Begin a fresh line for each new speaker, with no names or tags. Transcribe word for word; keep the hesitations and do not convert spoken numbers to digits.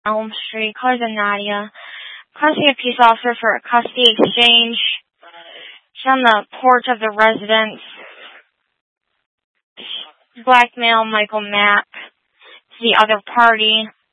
Elm Street, cousin Nadia, custody of peace officer for a custody exchange. She's on the porch of the residence. Blackmail Michael Mack to the other party.